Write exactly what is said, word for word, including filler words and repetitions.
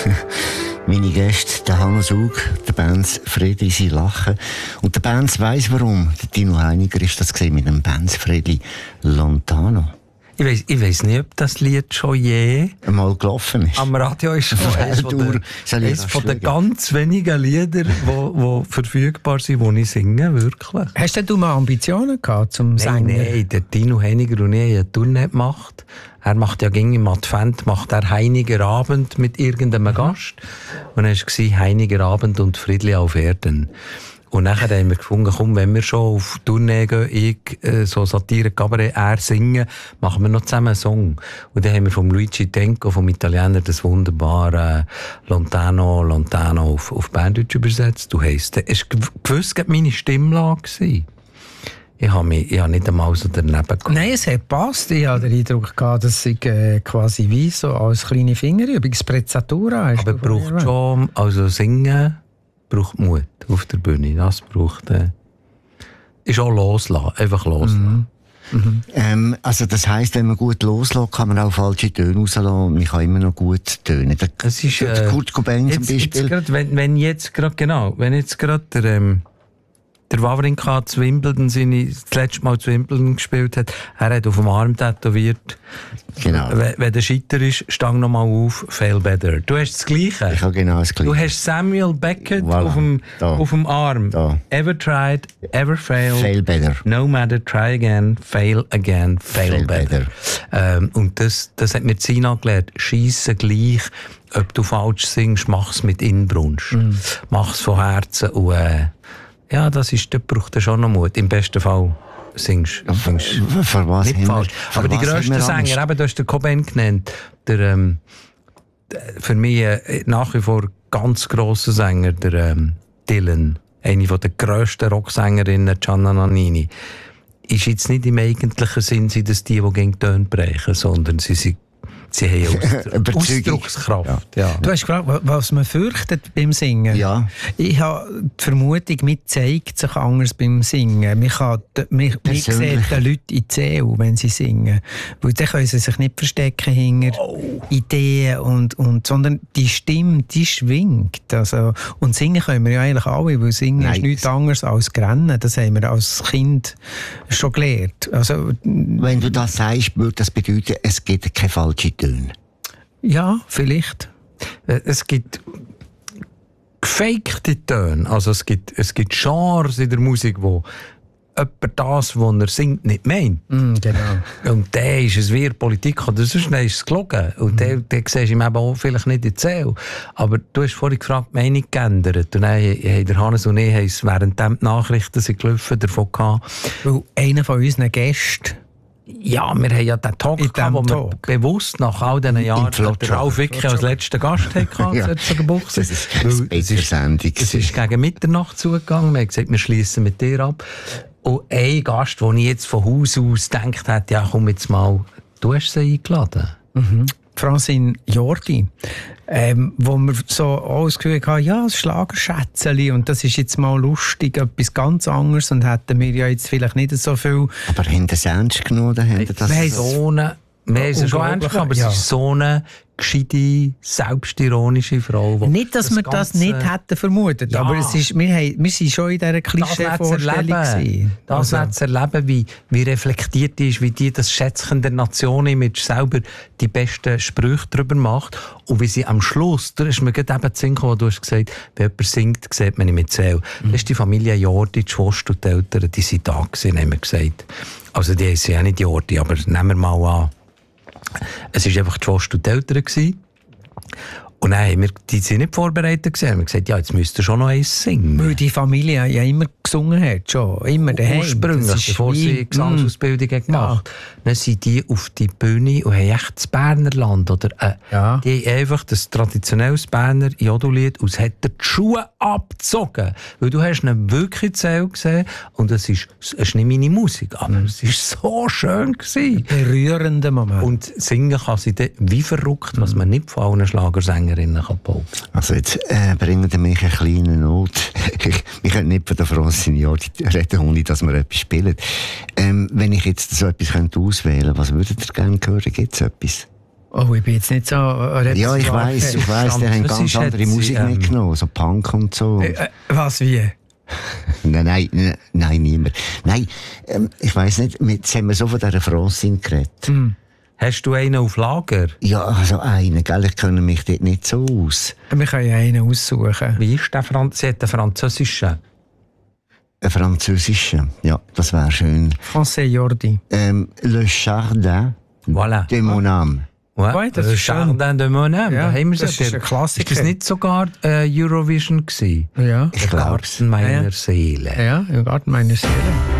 Meine Gäste, der Hannes Hug, der Benz Fredli, sie lachen. Und der Benz weiss warum. Der Tino Heiniger ist das gesehen mit dem Benz Fredli Lontano. Ich weiss, ich weiss nicht, ob das Lied schon je mal gelaufen ist. Am Radio ist schon eines von, der, eines von den ganz wenigen Liedern, die verfügbar sind, die ich singe, wirklich. Hast du mal Ambitionen gehabt zum Singen? Nein, nein, der Tino Heiniger und ich haben eine Tournee gemacht. Er macht ja gegen im Advent, macht er Heiniger Abend mit irgendeinem Gast. Und dann war es Heiniger Abend und Friedli auf Erden. Und nachher haben wir gefunden, komm, wenn wir schon auf Tournee gehen, ich, äh, so Satire, Cabaret, er singen, machen wir noch zusammen einen Song. Und dann haben wir vom Luigi Tenco, vom Italiener, das wunderbare äh, Lontano, Lontano auf, auf Berndeutsch übersetzt. Du heisst, es war gewiss meine Stimmlage gewesen. Ich habe mich, ich habe nicht einmal so daneben gekommen. Nein, es hat gepasst. Ich hatte den Eindruck gehabt, dass ich äh, quasi wie so als kleine Fingerübung, Sprezzatura. Aber es braucht schon, also singen braucht Mut auf der Bühne. Das braucht, äh, ist auch loslassen, einfach loslassen. Mhm. Mhm. Ähm, also das heisst, wenn man gut loslässt, kann man auch falsche Töne rauslassen und man kann immer noch gut tönen. Der, es ist, äh, der Kurt Cobain jetzt, zum Beispiel. Jetzt grad, wenn, wenn jetzt gerade, genau, wenn jetzt gerade der, ähm, der Wawrinka zu Wimbledon, seine, das letzte Mal zu Wimbledon gespielt hat, er hat auf dem Arm tätowiert. Genau. Wenn, wenn der Scheiter ist, stang noch mal auf, fail better. Du hast das Gleiche. Ich habe genau das Gleiche. Du hast Samuel Beckett voilà. auf, dem, auf dem Arm. Da. Ever tried, ever failed. Fail better. No matter, try again, fail again, fail, fail better. better. Ähm, und das, das hat mir Sina gelernt. Scheisse gleich, ob du falsch singst, mach's mit Inbrunst. Mm. Mach's von Herzen und äh, ja, das ist, das braucht schon noch Mut. Im besten Fall singst du. Für was nicht falsch. Wir, aber die grössten Sänger, eben, du hast den Cobain genannt, der, ähm, für mich äh, nach wie vor ganz grosser Sänger, der ähm, Dylan, eine der grössten Rocksängerinnen, Gianna Nannini, ist jetzt nicht im eigentlichen Sinn, sind das die, die gegen die Töne brechen, sondern sie sind Sie haben Aus- Ausdruckskraft. Ja. Ja. Du hast gefragt, was man fürchtet beim Singen. Ja. Ich habe die Vermutung, man zeigt sich anders beim Singen. Man, kann, man, man sieht den Leuten in die Seele, wenn sie singen. Weil dann können sie sich nicht verstecken hinter oh. Ideen, und, und, sondern die Stimme, die schwingt. Also, und singen können wir ja eigentlich alle, weil Singen Nein. ist nichts anderes als Rennen. Das haben wir als Kind schon gelernt. Also, wenn du das sagst, würde das bedeuten, es gibt keine falsche Töne. Ja, vielleicht. Es gibt gefakte Töne. Also es gibt, es gibt Genres in der Musik, wo jemand das, was er singt, nicht meint. Mm, genau. Und der ist es wie Politik, oder sonst ist es gelogen. Und mm. der, der siehst du ihm eben auch vielleicht nicht in die Seele. Aber du hast vorhin gefragt, die Meinung geändert. Und dann haben der Hannes und ich haben es während die Nachrichten sind gelaufen, davon gehabt. Weil einer von unseren Gästen, ja, wir haben ja den Talk gehabt, wo wir bewusst nach all diesen Jahren den Ralf Wicke als letzten Gast hatten. Ja. Das ist eine Sendung. Es ist gegen Mitternacht zugegangen. Wir haben gesagt, wir schließen mit dir ab. Und ein Gast, den ich jetzt von Haus aus gedacht hätte, ja, komm jetzt mal, du hast sie eingeladen. Mhm. Francine Jordi, ähm, wo wir so auch das Gefühl hatten, ja, das Schlagerschätzeli, und das ist jetzt mal lustig, etwas ganz anderes, und hätten wir ja jetzt vielleicht nicht so viel... Aber haben das ernst genommen? Haben das wir haben so eine, wir haben es schon ernst genommen, aber ja. Es ist so eine gescheite, selbstironische Frau. Nicht, dass das wir Ganze, das nicht hätten vermutet, ja. Aber es ist, wir, haben, wir sind schon in dieser Klischee-Vorstellung. Das also. zu erleben, wie, wie reflektiert die ist, wie die das Schätzchen der Nation-Image selber die besten Sprüche darüber macht, und wie sie am Schluss, da ist mir gerade eben Sinn gekommen, du hast gesagt, wenn jemand singt, sieht man nicht mit Zähl. Mhm. Das ist die Familie Jordi, die Schwester und die Eltern, die sind da gewesen, haben wir gesagt. Also die sind ja nicht Jordi, aber nehmen wir mal an, es war einfach die Schwester und die Eltern gewesen. Und dann haben wir, die sind nicht vorbereitet gewesen. Wir haben gesagt, ja, jetzt müsst ihr schon noch eins singen. Weil die Familie ja immer gesungen hat, schon. Immer daheim. Ursprünglich, bevor wie, sie Gesangsausbildung mm, gemacht haben. Ja. Dann sind die auf die Bühne und haben echt das Bernerland, oder, äh, ja. Die haben einfach das traditionelles Berner Jodellied, und es hat die Schuhe abgezogen. Weil du hast ihn wirklich Zähl gesehen, und es ist, es ist nicht meine Musik, aber mm. es war so schön gewesen. Berührender Moment. Und singen kann sie dann wie verrückt, mm. was man nicht von allen Schlagersängern kann bauen. Also jetzt äh, bringen wir mich eine kleine Not. Wir können nicht von der Francine Jordi reden, ohne dass wir etwas spielen. Ähm, wenn ich jetzt so etwas könnte auswählen könnte, was würdet ihr gerne hören? Gibt es etwas? Oh, ich bin jetzt nicht so... Äh, ja, ich weiss, ich weiss, die haben ganz andere Musik ähm, mitgenommen, so Punk und so. Äh, äh, was, wie? nein, nein, nein, nein, niemand. Nein, ähm, ich weiss nicht, jetzt haben wir so von dieser Francine geredet. Mm. Hast du einen auf Lager? Ja, also einen, gell, ich kenne mich dort nicht so aus. Wir können ja einen aussuchen. Wie ist der Franz? Sie hat einen französischen. Ein französischen, ja, das wäre schön. Français Jordi. Ähm, Le Jardin voilà. de mon âme. Ouais, ouais, das Le ist Jardin de mon âme. Ja, da haben wir das ist ein Klassiker. Ist das nicht sogar äh, Eurovision gewesen? Ja. Ich Der Garten meiner ja. Seele. Ja, im Garten meiner Seele.